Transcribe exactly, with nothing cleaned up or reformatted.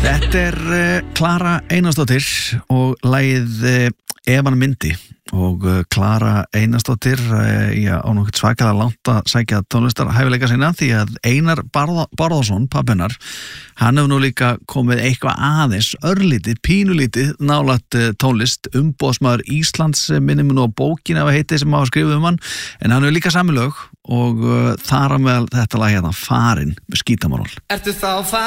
Þetta er uh, Klara Einarsdóttir og lagið uh, Evan myndi og uh, Klara Einarsdóttir uh, já, á nokkuð svakalega langt að sækja tónlistar hæfileika sinna því að Einar Barða, Barðarsson, pabbennar, hann hefur nú líka komið eitthvað aðeins, örlítið, pínulítið nálægt uh, tónlist, umboðsmaður Íslands minnum nú á bókina af heiti sem hafa skrifið um hann, en hann hefur líka samilög og uh, þar á meðal þetta lag hérna, Farin með Skítamarol. Ertu þá farin?